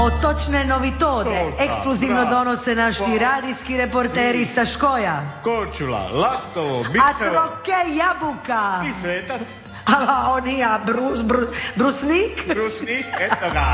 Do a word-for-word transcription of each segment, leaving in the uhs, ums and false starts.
Točne novitode ekskluzivno donose naši radijski reporteri sa Škoja. Korčula, Lastovo, Bicevo. A troke jabuka. I Svetac. A on ja, brus, brus, brusnik. Brusnik, eto ga.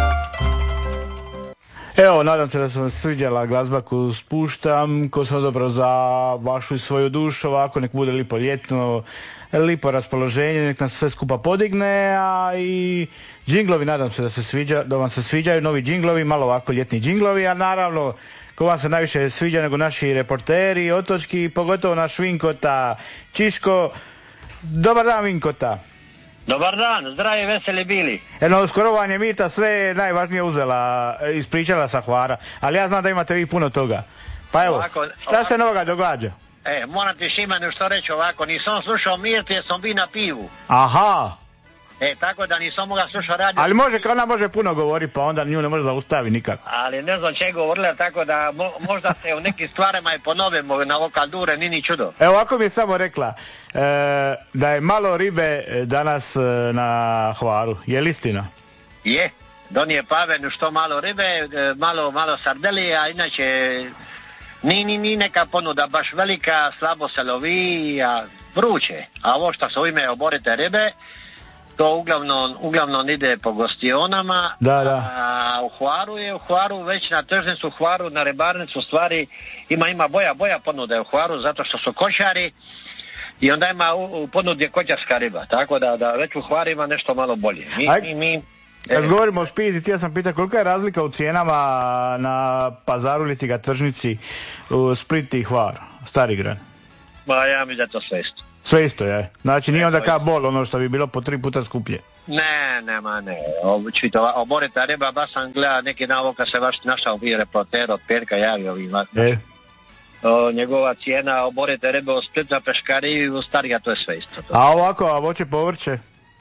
Evo, nadam se da sam vas sviđala glazba koju spuštam, ko sam dobro za vašu i svoju dušu, ovako nek bude lipo ljetno, lipo raspoloženje, nek nas sve skupa podigne, a i džinglovi nadam se da se sviđa, da vam se sviđaju novi džinglovi, malo ovako ljetni džinglovi, a naravno ko vam se najviše sviđa nego naši reporteri, otočki, pogotovo naš Vinkota, Čiško. Dobar dan, Vinkota. Dobar dan, zdravi, veseli bili. Eno, skoro vam je Mita sve najvažnije uzela, ispričala sa Hvara, ali ja znam da imate vi puno toga. Pa evo, ovako, šta ovako se novoga događa? E, moram ti Šimanu što reći ovako, nisam slušao Mirti jer sam bio na pivu. Aha. E, tako da nisam mogla slušao radio. Ali može, ona može puno govori, pa onda nju ne može zaustavi nikako. Ali ne znam če govorila, tako da mo, možda se u nekim stvarima i ponovimo na vokal dure, ni ni čudo. Evo, ovako mi je samo rekla, e, da je malo ribe danas e, na Hvaru, je li istina? Je, donije Pavenu što malo ribe, e, malo, malo sardeli, a inače ni, ni, ni neka ponuda baš velika, slabo se lovi, a vruće. A ovo što se u ime oborite ribe, to uglavnom, uglavnom ide po gostionama, da, da. A u Hvaru je, u Hvaru već na tržnicu, u Hvaru na ribarnicu stvari ima, ima boja, boja ponude u Hvaru zato što su kočari i onda ima u, u ponudi kočarska riba, tako da, da već u Hvaru ima nešto malo bolje. Mi, Aj, mi, mi, kad e, govorimo o špici, ja sam pitao kolika je razlika u cijenama na pazaru ili ga tržnici u Split i Hvar, Starigrad? Ma ja mi da to sve isto. Sve isto je, znači nije onda kao bol ono što bi bilo po tri puta skuplje. Ne, nema, ne, čito, oborita riba, baš sam gleda neki dan ovo kad se vaš našao bio reporter od Perka javio ovim e. o, njegova cijena oborite ribe u Split za peškariju i u Starija, to je sve isto. To. A ovako, a voće povrće?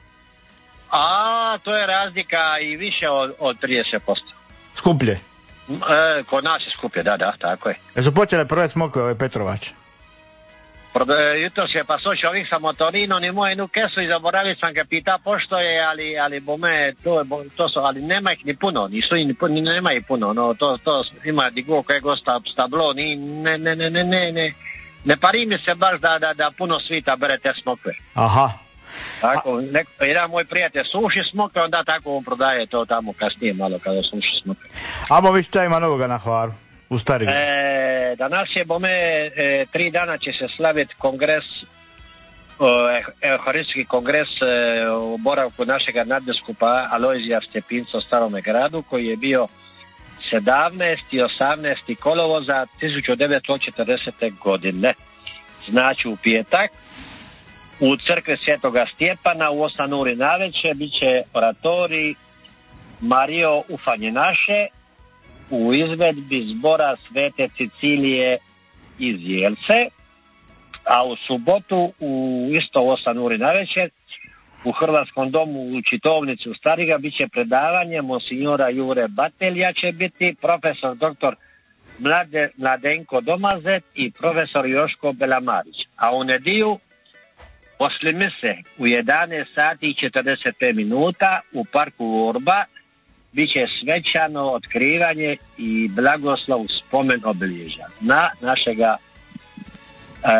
A, to je razlika i više od, od trideset posto. Skuplje? E, kod nas je skuplje, da, da, tako je. Jesu počele prve smokve ove Petrovače? Jutro se pa soći ovih sa motorinom i moju kesu i zaboravio sam ga pita pošto je, ali, ali bome, to, to su, ali nema ih ni puno, nisu ni puno, nema ih puno, no, to, to ima digo koje gosta stablo, ni, ne, ne, ne, ne, ne, ne, ne pari mi se baš da, da, da puno svita bere te smokve. Aha. Tako, neko, jedan moj prijatelj suši smokve, onda tako on prodaje to tamo kasnije malo kada suši smokve. Amo vi šta ima novoga na Hvaru? U Starigradu. E, danas je bome e, tri dana će se slaviti kongres, euharistijski kongres e, u boravku našega nadbiskupa Alojzija Stjepinca u Starome gradu koji je bio sedamnaestog i osamnaestog kolovoza tisuću devetsto četrdesete godine. Znači u petak u crkvi Svetoga Stjepana u osam uri navečer bit će oratorij Marijo ufanje naše u izvedbi zbora Svete Cicilije iz Jelce, a u subotu u isto osam uri navečer u Hrvatskom domu u Čitovnici u Stariga bit će predavanje monsignora Jure Batelja će biti, profesor doktor Mlade, Mladenko Domazet i profesor Joško Belamarić. A u nedjelju poslije mise u jedanaest sati i četrdeset pet minuta u parku Urba bit će svečano otkrivanje i blagoslov spomen obilježja na našega e,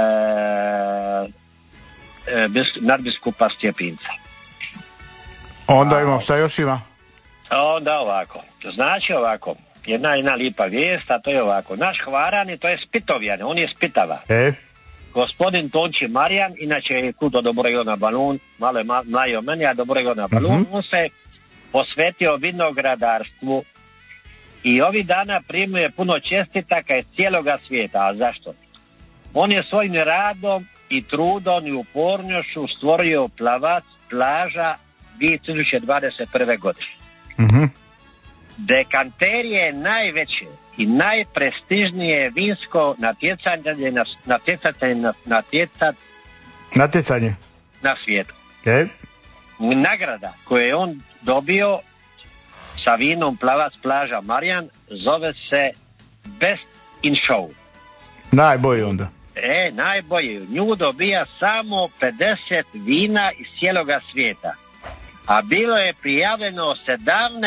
e, bis, nadbiskupa Stjepinca. Onda imam, šta još ima? Onda ovako, znači ovako, jedna jedna lipa vijest, a to je ovako, naš Hvarani, to je Spitovjan, on je Spitava. E? Gospodin Tonči Marijan, inače je tu do Dobrego Balun, malo je mlaji od meni, a Dobrego Balun, mm-hmm. on se posvetio vinogradarstvu i ovih dana primuje puno čestitaka iz cijeloga svijeta. A zašto? On je svojim radom i trudom i upornošću stvorio plavac plaža dvije tisuće dvadeset prve. godine. Mm-hmm. Dekanter je najveće i najprestižnije vinsko natjecanje na, natjecanje na, natjecat, natjecanje na svijetu. Okay. Nagrada koju je on dobio sa vinom plavac plaža Marijan zove se Best in Show. Najbolji onda. E, najbolji. Nju dobija samo pedeset vina iz cijeloga svijeta. A bilo je prijavljeno sedamnaest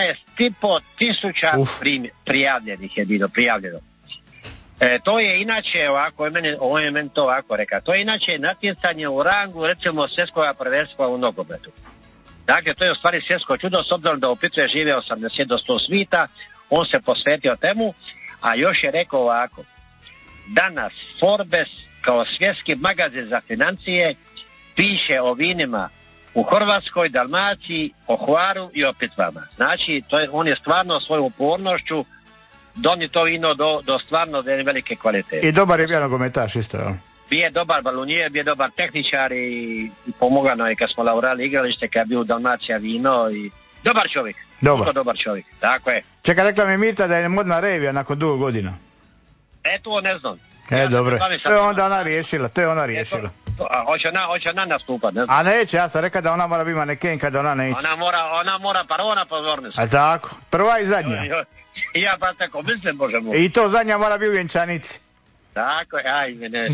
i po tisuća prim, prijavljenih je bilo, prijavljeno. E, to je inače ovako, meni, ovo je meni to ovako reka, to je inače natjecanje u rangu, recimo svjetskoga prvenstva u nogometu. Dakle, to je u stvari svjetsko čudo, s obzirom da u Pitu je žive osamdeset do sto svita, on se posvetio temu, a još je rekao ovako, danas Forbes kao svjetski magazin za financije piše o vinima u Hrvatskoj, Dalmaciji, o Hvaru i o Pitvama. Znači, to je, on je stvarno svojom upornošću doni to vino do, do stvarno velike kvalitete. I dobar je bio nogometaš isto, jel? Bio je dobar balunijer, bio je dobar tehničar i, i pomogano je kad smo laurali igralište, kad je bio u Dalmacija vino i dobar čovjek. Dobar. dobar čovjek, tako je. Čekaj, rekla mi Mirta da je modna revija nakon dugo godina. E, to ne znam. E, ja dobro. To je onda ona sam... riješila, to je ona riješila. E, to, a, hoće ona, hoće ona nastupat, ne znam. A neće, ja sam rekao da ona mora biti manekenka, da ona neće. Ona mora, ona mora prvo na pozornicu. A tako, prva i zadnja. I ja pa tako mislim, Bože moj. I to zadnja mora biti u vjenčanici. Tako je, ajme ne.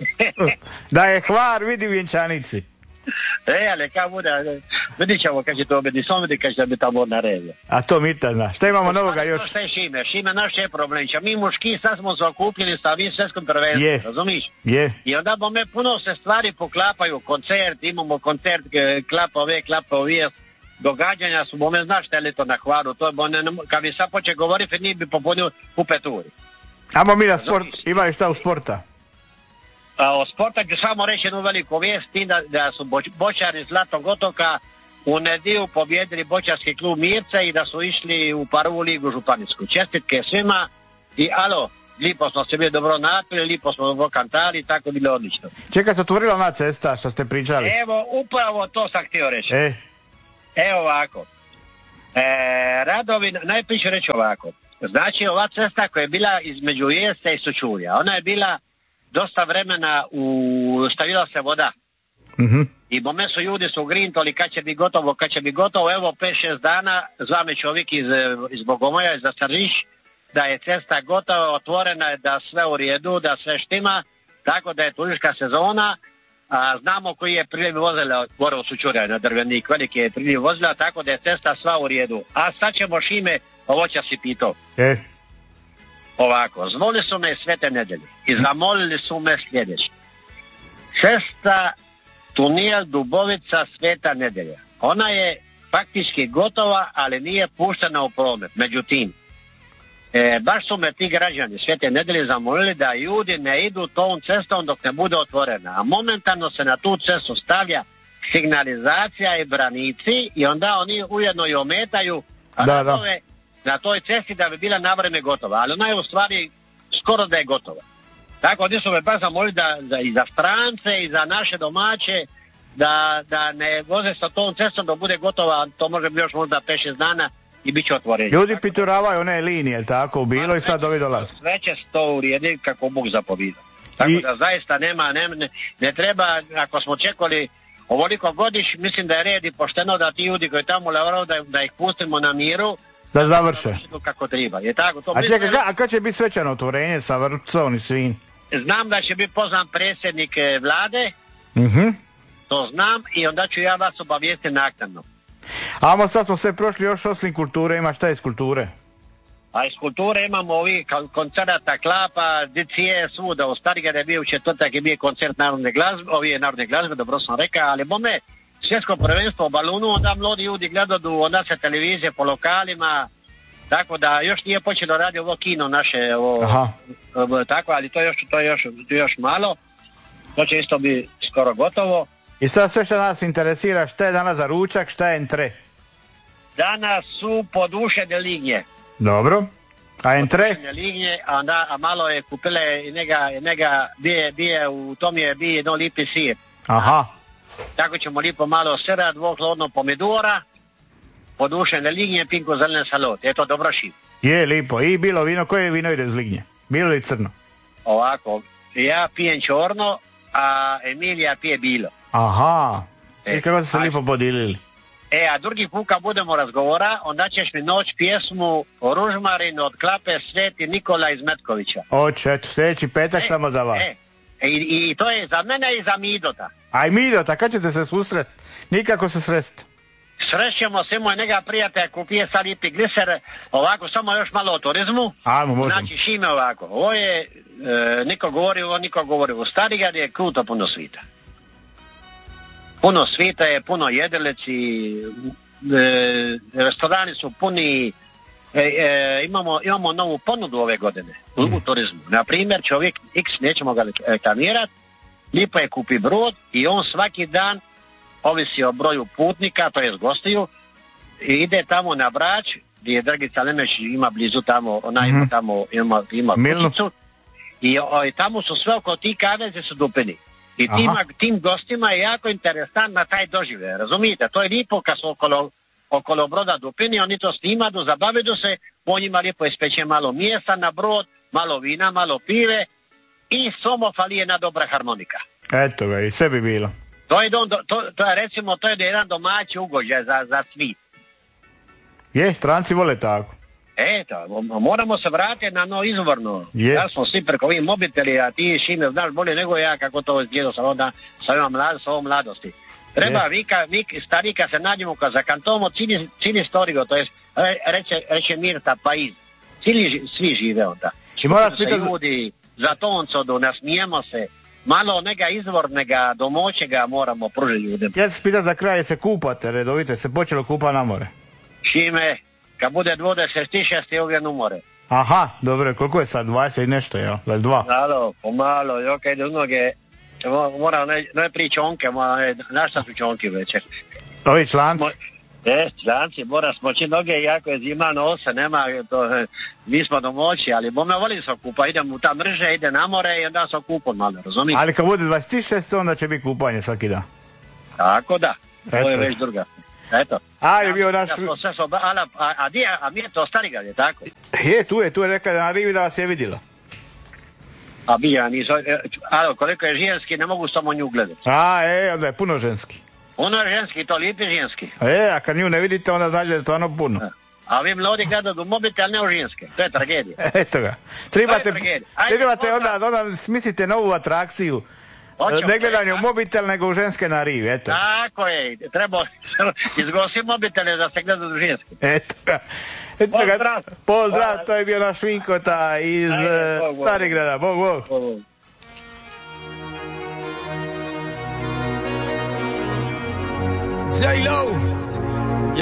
Da je Hvar vidi u vjenčanici. E, ali kad bude, vidit ćemo kad će to biti, samo vidi kad će biti ta modna revija. A to Mirta zna. Šta imamo novoga još? Šta je Šime? Šime, naš je problem. Mi muški sad smo se okupili sa ovim svjetskom prvenstvom, razumiš? Je. I onda bome puno se stvari poklapaju, koncert, imamo koncert, klapa ove, klapa ovije, događanja su, bome znaš šta je li to na Hvaru, to je bome, kad bi sad poče govoriti, nije bi popunio u peturi. Amo mi na sport, imaju šta u sporta? A, o sporta ću samo reći jednu veliku vijest, da, da su boč, bočari Zlatnog otoka u nedjelju pobjedili bočarski klub Mirce i da su išli u prvu ligu županijsku. Čestitke svima i alo, lipo smo se bili dobro napili, lipo smo dobro kantali, tako bilo odlično. Čekaj, se otvorila ona cesta što ste pričali. Evo, upravo to sam htio reći. E. Evo ovako. E, radovi, najprije ću reći ovako. Znači, ova cesta koja je bila između Jeste i Sučurja, ona je bila dosta vremena u stavila se voda. Mm-hmm. I bome su ljudi su grintoli kad će biti gotovo, kad će biti gotovo, evo pet šest dana zvame čovjek iz, iz Bogomoja, iz Zasržiš, da je cesta gotova, otvorena je, da sve u redu, da sve štima, tako da je turistička sezona, a znamo koji je priljev vozila gore u Sučurja na Drvenik, veliki je priljev vozila, tako da je cesta sva u redu. A sad ćemo Šime, ovo će si pitao. E. Ovako, zvoli su me Svete nedelje i zamolili su me sljedeće. Cesta tunel Dubovica Sveta nedelja. Ona je faktički gotova, ali nije puštena u promet. Međutim, e, baš su me ti građani Svete nedelje zamolili da ljudi ne idu tom cestom dok ne bude otvorena. A momentalno se na tu cestu stavlja signalizacija i branici i onda oni ujedno i ometaju radove na toj cesti da bi bila na vreme gotova, ali ona je u stvari skoro da je gotova. Tako da su me baš zamolili da, da i za strance i za naše domaće da, da ne voze sa tom cestom da bude gotova, to može biti još možda pet šest dana i bit će otvorenje. Ljudi pituravaju one linije, tako, bilo i sad ovi dolaze. Sve će sto urijedi kako Bog zapovida. Tako I... da zaista nema, ne, ne, ne treba, ako smo čekali ovoliko godiš, mislim da je red i pošteno da ti ljudi koji tamo lavraju da, da ih pustimo na miru, da završe. Kako treba. Je tako, to a čekaj, a kad će biti svečano otvorenje sa vrpcom i svin? Znam da će biti poznan predsjednik vlade, uh-huh. To znam i onda ću ja vas obavijesti naknadno. Amo sad smo sve prošli još osim kulture, ima šta iz kulture? A iz kulture imamo ovi koncerta, klapa, dicije, svuda. U Starigad je bio u četvrtak i bio koncert narodne glazbe, ovi je narodne glazbe, dobro sam rekao, ali bome svjetsko prvenstvo u balunu, onda mladi ljudi gledaju, onda se televizije po lokalima, tako da još nije počelo radi ovo kino naše, ovo, ovo, tako, ali to je još, to je još, to je još malo, to će isto biti skoro gotovo. I sad sve što nas interesira, šta je danas za ručak, šta je entre? Danas su podušene lignje. Dobro. A entre? Podušene lignje, a, da, a malo je kupile njega, njega bije, bije, u tom je bije jedno lipi sir. Aha. Tako ćemo lipo malo sira, dvog lodno pomidora, podušene lignje, pinko zelene salot. Je to dobro šip. Je, lipo. I bilo vino, koje vino ide uz lignje? Bilo ili crno? Ovako, ja pijem čorno, a Emilija pije bilo. Aha. E, I kako ste se a... lipo podilili? E, a drugi put kad budemo razgovora, onda ćeš mi noć pjesmu Ružmarin od klape Sveti Nikola iz Metkovića. Oče, eto, sljedeći petak e, samo za vas. E, i, i to je za mene i za Midota. Aj Midota, kad ćete se susret? Nikako se sresti. srećemo se, moj neka prijatelj kupije sad lipi gliser, ovako samo još malo o turizmu. Ajmo, možemo. Znači Šime ovako, ovo je, e, niko govori, ovo niko govori, u Starigrad je kruto puno svita. Puno svita je, puno jedelici, e, restorani su puni, e, e, imamo, imamo novu ponudu ove godine u, u turizmu. Na primjer, čovjek X, nećemo ga reklamirati, lipo je kupi brod i on svaki dan, ovisi o broju putnika, to je gostiju, i ide tamo na Brač, gdje je Dragica Lemeš ima blizu tamo, ona ima mm-hmm. tamo, ima, ima kućicu, i, o, i tamo su sve oko ti kaveze su dupeni. I tim, tim gostima je jako interesantna taj dožive, razumijete? To je lipo kad su okolo, okolo broda dupeni, oni to snimaju, zabavaju se, po njima lipo ispeće malo mjesta na brod, malo vina, malo pive i samo fali jedna dobra harmonika. Eto ga, i sve bi bilo. To je, do, to, to je recimo, to je jedan domaći ugođaj za, za svi. Je, stranci vole tako. Eto, moramo se vratiti na no izvorno. Je. Ja smo svi preko ovih mobiteli, a ti Šime znaš bolje nego ja kako to izgledao sa onda sa ovom mlad, sa ovom mladosti. Treba vika, vik, starika se nađemo kad za kantomo cili, cili storigo, to je reče, reče Mirta Paiz. Cili, svi žive onda. I mora se ljudi za toncodu, nasmijemo se. Malo nega izvornega domoćega moramo pružiti ljudima. Ja se pitam za kraj, se kupate redovito, se počelo kupa na more? Šime, kad bude dvadeset šest je uvijek u more. Aha, dobro, koliko je sad, dvadeset i nešto, jel? dvadeset dva? Malo, pomalo, jok, ide u noge, moram ne, ne pri čonke, na šta su čonke već? Ovi članci? E, članci, mora smoći noge, jako je zima, nose, nema, to, mi smo domoći, ali bome volim se kupa, idem u ta mrže, ide na more i onda se kupam malo, razumijete? Ali kad bude dvadeset šest, onda će biti kupanje svaki dan. Tako da, to je već druga. Eto. A je bio naš... A, a, a, a mi je to Starigrad, je tako? Je, tu je, tu je rekao na rivi da vas je vidjela. A bi ja nisam, ali koliko je ženski, ne mogu samo nju gledati. A, e, onda je puno ženski. Puno je ženski, to lijepi ženski. E, a kad nju ne vidite, onda znači da je stvarno puno. A, a vi mladi gledaju u mobitel, ali ne u ženske. To je tragedija. Eto ga. Trebate, trebate onda, onda smislite novu atrakciju. Oćemo, ne gledanje u mobitel, nego u ženske na rivi, eto. Tako je, treba izgosi mobitele da se gleda u ženske. Eto ga. Eto ga. Pozdrav. Pozdrav, to je bio naš Vinkota iz Ajde, Bog, Starigrada. Bog, Bog. Bog. J-Lo